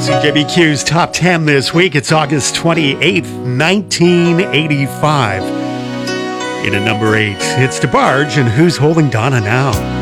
CJBQ's Top 10 this week. It's August 28th, 1985. In at number 8, it's DeBarge and Who's Holding Donna Now?